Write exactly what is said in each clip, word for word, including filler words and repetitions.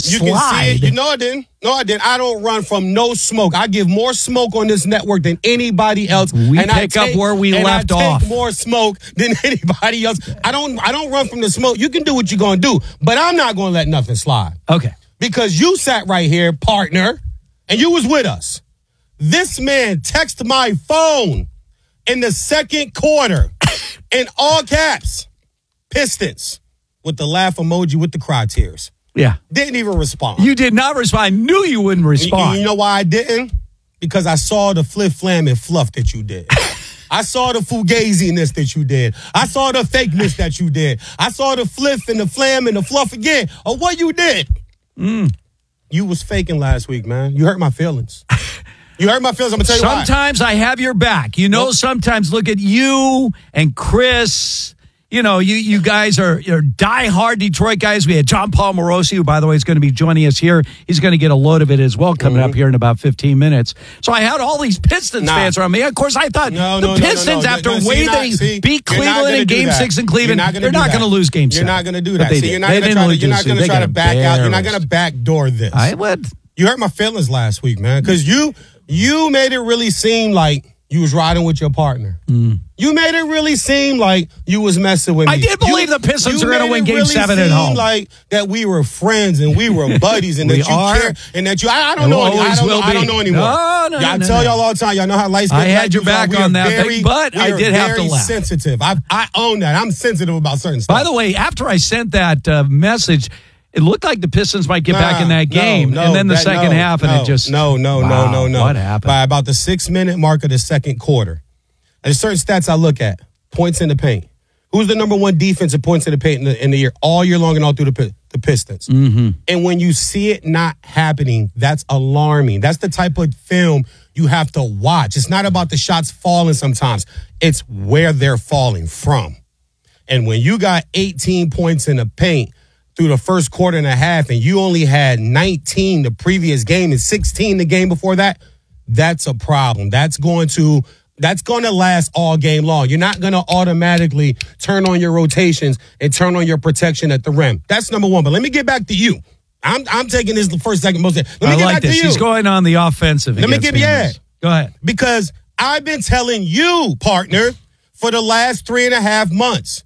You slide. can see it. You know I didn't. No, I didn't. I don't run from no smoke. I give more smoke on this network than anybody else. We and pick I take, up where we and left I take off. more smoke than anybody else. I don't I don't run from the smoke. You can do what you're going to do, but I'm not going to let nothing slide. Okay. Because you sat right here, partner, and you was with us. This man texted my phone in the second quarter in all caps, Pistons, with the laugh emoji with the cry tears. Yeah. Didn't even respond. You did not respond. I knew you wouldn't respond. You, you know why I didn't? Because I saw the flip, flam, and fluff that you did. I saw the fugaziness that you did. I saw the fakeness that you did. I saw the flip and the flam and the fluff again of what you did. Mm. You was faking last week, man. You hurt my feelings. You hurt my feelings. I'm going to tell you why. Sometimes I have your back. You know, Nope. sometimes look at you and Chris. You know, you you guys are you're diehard Detroit guys. We had John Paul Morosi, who, by the way, is going to be joining us here. He's going to get a load of it as well coming Mm-hmm. up here in about fifteen minutes. So I had all these Pistons Nah. fans around me. Of course, I thought No, the no, no, no, Pistons, no. after No, see, way you're not- they see, beat you're not Cleveland gonna in do Game that. Six in Cleveland, You're not gonna they're do not that. going to lose Game You're Seven. not going to do But that. they See, did. you're not They going to didn't try to. lose You're this not going week. to They try got to back out. You're not embarrassed. going to backdoor this. I would. You hurt my feelings last week, man, because you you made it really seem like you was riding with your partner. Mm. You made it really seem like you was messing with me. I did believe You- the Pistons you were gonna made win it Game really seven at seem home. Like that we were friends and we were buddies and We that you are. care and that you. I, I don't And know. we any- I always don't, will know I don't be. know anymore. No, no, yeah, I no, tell no. y'all all the time. Y'all know how light I had like your you are. back We on are that very, thing, but we I are did have to very laugh. sensitive. I I own that. I'm sensitive about certain stuff. By the way, after I sent that uh, message, it looked like the Pistons might get Nah, back in that no, game. no, and then the that- second no, half, and no, it just. No, no, wow, no, no, no. What happened? By about the six minute mark of the second quarter, there's certain stats I look at. Points in the paint. Who's the number one defensive points in the paint in the, in the year, all year long and all through the, Pi- the Pistons? Mm-hmm. And when you see it not happening, that's alarming. That's the type of film you have to watch. It's not about the shots falling sometimes. It's where they're falling from. And when you got eighteen points in the paint through the first quarter and a half, and you only had nineteen the previous game and sixteen the game before that, that's a problem. That's going to that's going to last all game long. You're not going to automatically turn on your rotations and turn on your protection at the rim. That's number one. But let me get back to you. I'm I'm taking this the first second most. Let me I get like back this. to you. He's going on the offensive. Let me against give me you on that. this. Go ahead. Because I've been telling you, partner, for the last three and a half months,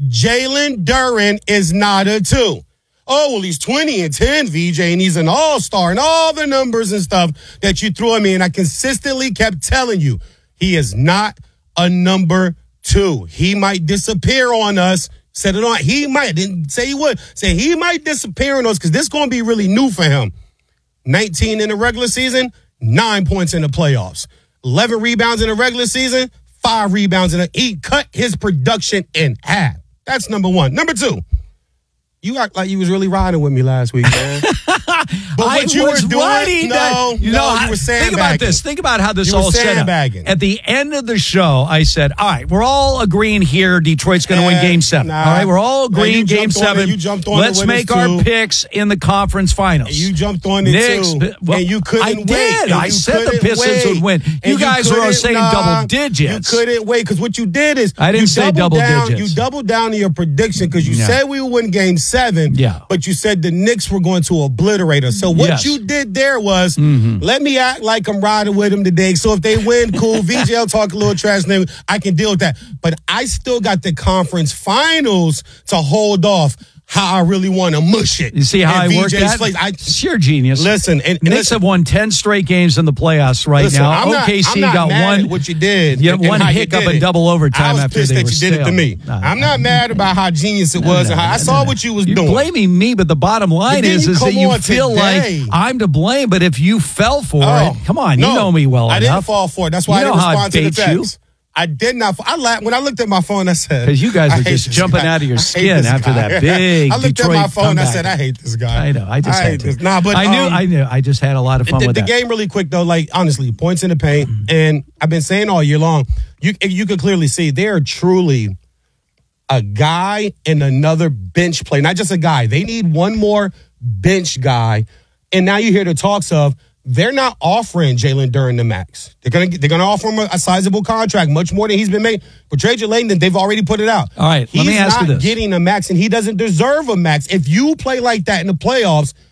Jalen Duren is not a two. Oh, well, he's twenty and ten, V J, and he's an all-star, and all the numbers and stuff that you threw at me, and I consistently kept telling you, he is not a number two. He might disappear on us. Said it on. He might. Didn't say he would. Say he might disappear on us because this is going to be really new for him. nineteen in the regular season, nine points in the playoffs. eleven rebounds in the regular season, five rebounds in the. He cut his production in half. That's number one. Number two, you act like you was really riding with me last week, man. But I what you was were doing, riding no, that. You no, know, you I- were think about sandbagging. this. Think about how this You were all set up. sandbagging. At the end of the show, I said, all right, we're all agreeing here Detroit's going to win Eh, Game seven. nah. all right, we're all Nah, you agreeing Game jumped on it. seven. You jumped on Let's it with make us, our too. picks in the conference finals. And you jumped on it Knicks, too, well, and you couldn't I wait. did. And I you said the couldn't Pistons wait. would win. And You guys were couldn't- saying nah, double digits. You couldn't wait because what you did is I didn't you say doubled double down, digits. You doubled down on your prediction because you Yeah. said we would win Game Seven. Yeah. but you said the Knicks were going to obliterate us. So what Yes. you did there was Mm-hmm. let me act like I'm riding with them today. So if they win, cool. V J will talk a little trash, and then I can deal with that. But I still got the conference finals to hold off. How I really want to mush it. You see how in I worked V J's that? place. I, It's your genius. Listen, and, and Knicks listen, have won ten straight games in the playoffs right Listen, now. I'm not, O K C I'm not got mad one. at what you did. Yeah, and one how you hiccup did in it. double overtime I was after pissed they that were you did it to stale. me. No, I'm no, not mad about how genius it No, was no, and how no, I no, saw no. what you was You're doing. blaming me, but the bottom line then is, you is that come you on feel today. like I'm to blame. But if you fell for Oh, it, come on, you no, know me well I enough. didn't fall for it. That's why You I know didn't how I respond to the bait you. text. I did not. I laughed when I looked at my phone. I said, Because you guys I are hate just this jumping guy. out of your I hate skin this after guy. that big I looked Detroit at my phone. comeback. I said, I hate this guy. I know. I just I had hate to. this. Nah, but I knew. um, I knew. I just had a lot of fun the, with the that. game really quick though, like honestly, points in the paint, and I've been saying all year long, you you can clearly see they are truly a guy and another bench play, not just a guy. They need one more bench guy, and now you hear the talks of they're not offering Jalen Duren the max. They're gonna they're gonna offer him a, a sizable contract, much more than he's been made. But Trajan Langdon, they've already put it out. All right, he's let me ask not you this. getting a max, and he doesn't deserve a max. If you play like that in the playoffs,